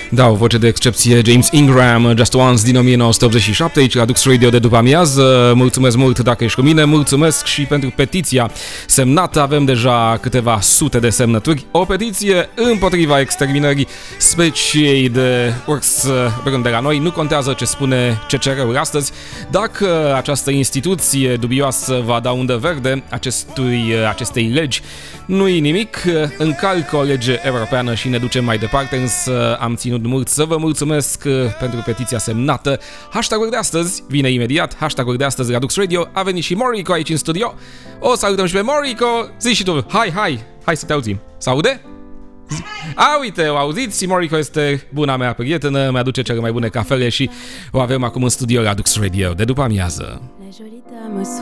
Da, o voce de excepție, James Ingram, Just Once din 1987, aici la Dux Radio de după amiază. Mulțumesc mult dacă ești cu mine, mulțumesc și pentru petiția semnată, avem deja câteva sute de semnături. O petiție împotriva exterminării speciei de urs brân de la noi. Nu contează ce spune CCR-ul astăzi, dacă această instituție dubioasă va da undă verde acestei legi, nu-i nimic, încalcă o lege europeană și ne ducem mai departe, însă am ținut mult să vă mulțumesc pentru petiția semnată. Hashtag-ul de astăzi vine imediat, hashtag-ul de astăzi la Dux Radio, a venit și Morico aici în studio. O salutăm și pe Morico, zi și tu, hai să te auzim. S-aude? Uite, o auziți, Morico este buna mea prietenă, mi-aduce cele mai bune cafele și o avem acum în studio la Dux Radio de după amiază.